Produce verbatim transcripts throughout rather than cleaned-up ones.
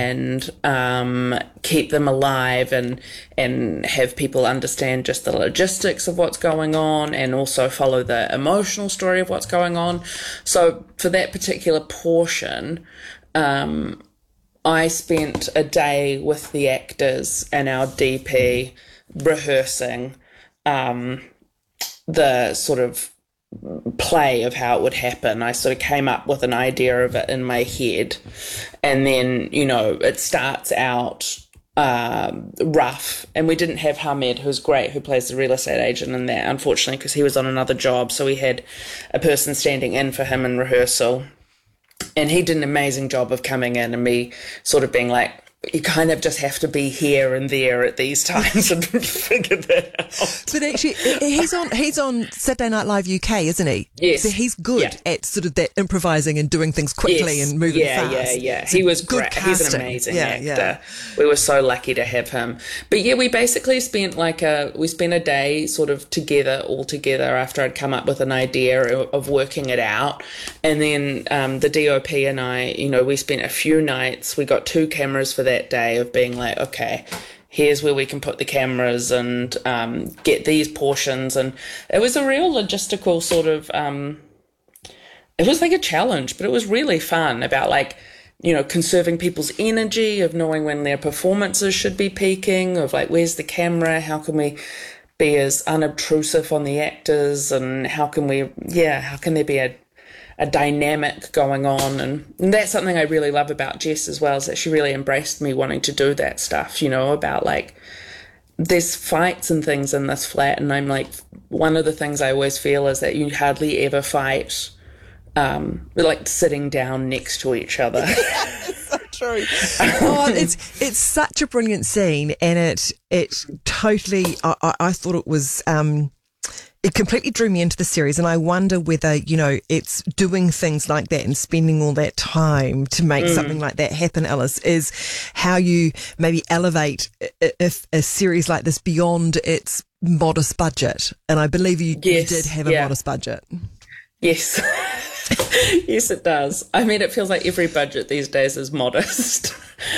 and um, keep them alive and and have people understand just the logistics of what's going on and also follow the emotional story of what's going on. So for that particular portion, um, I spent a day with the actors and our D P rehearsing um, the sort of play of how it would happen. I sort of came up with an idea of it in my head, and then, you know, it starts out um, rough, and we didn't have Hamed, who's great, who plays the real estate agent in that, unfortunately, because he was on another job, so we had a person standing in for him in rehearsal, and he did an amazing job of coming in and me sort of being like, you kind of just have to be here and there at these times and figure that out. But actually, he's on he's on Saturday Night Live U K, isn't he? Yes. So he's good yeah. at sort of that improvising and doing things quickly yes. and moving yeah, fast. Yeah, yeah, So he was good great. casting. He's an amazing yeah, actor. Yeah. We were so lucky to have him. But yeah, we basically spent like a we spent a day sort of together, all together, after I'd come up with an idea of working it out, and then um, the D O P and I, you know, we spent a few nights. We got two cameras for that day of being like, okay, here's where we can put the cameras and um, get these portions. And it was a real logistical sort of, um, it was like a challenge, but it was really fun about like, you know, conserving people's energy, of knowing when their performances should be peaking, of like, where's the camera? How can we be as unobtrusive on the actors? And how can we, yeah, how can there be a a dynamic going on, and, and that's something I really love about Jess as well, is that she really embraced me wanting to do that stuff, you know, about like there's fights and things in this flat, and I'm like, one of the things I always feel is that you hardly ever fight um like sitting down next to each other. So true. Oh, it's it's such a brilliant scene, and it it totally I, I, I thought it was um it completely drew me into the series, and I wonder whether, you know, it's doing things like that and spending all that time to make mm. something like that happen, Alice, is how you maybe elevate if a series like this beyond its modest budget. And I believe you, yes, you did have a yeah. modest budget. Yes. Yes, it does. I mean, it feels like every budget these days is modest.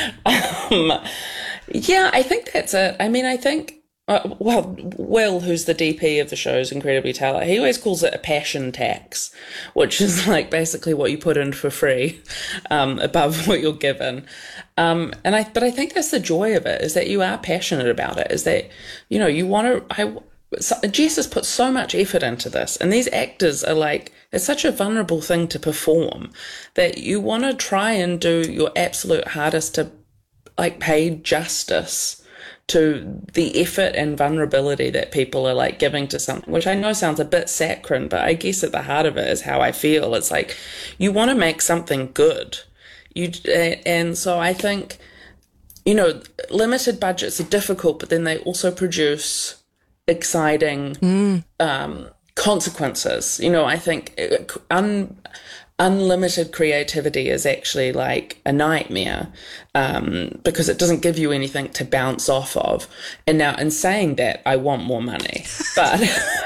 um, yeah, I think that's it. I mean, I think Uh, well, Will, who's the D P of the show, is incredibly talented. He always calls it a passion tax, which is like basically what you put in for free, um, above what you're given. Um, and I, but I think that's the joy of it, is that you are passionate about it. Is that, you know, you want to. I, so, Jess has put so much effort into this, and these actors are like, it's such a vulnerable thing to perform that you want to try and do your absolute hardest to like pay justice to the effort and vulnerability that people are like giving to something, which I know sounds a bit saccharine, but I guess at the heart of it is how I feel. It's like, you want to make something good. You, and so I think, you know, limited budgets are difficult, but then they also produce exciting, mm. um, consequences. You know, I think un, unlimited creativity is actually like a nightmare, um, because it doesn't give you anything to bounce off of. And now, in saying that, I want more money, but,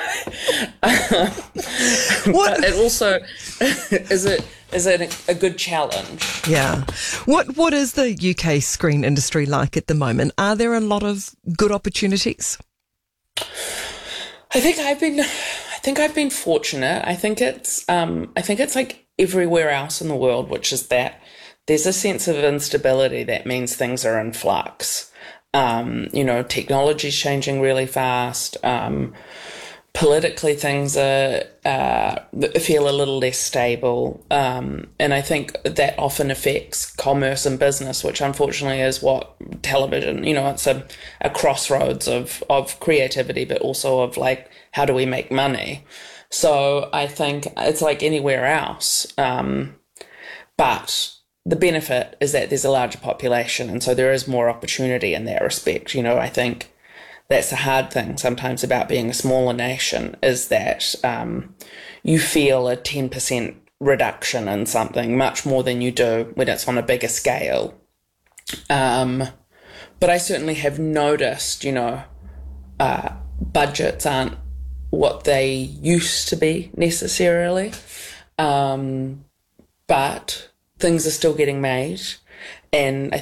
what? but it also is it is it a, a good challenge? Yeah. What What is the U K screen industry like at the moment? Are there a lot of good opportunities? I think I've been, I think I've been fortunate. I think it's, um, I think it's like everywhere else in the world, which is that there's a sense of instability that means things are in flux. Um, you know, technology's changing really fast. Um, politically, things are uh, feel a little less stable, um, and I think that often affects commerce and business, which unfortunately is what television. You know, it's a, a crossroads of of creativity, but also of like, how do we make money? So I think it's like anywhere else, um, but the benefit is that there's a larger population, and so there is more opportunity in that respect. You know, I think that's the hard thing sometimes about being a smaller nation, is that um, you feel a ten percent reduction in something much more than you do when it's on a bigger scale. Um, but I certainly have noticed, you know, uh, budgets aren't what they used to be necessarily, um, but things are still getting made. And I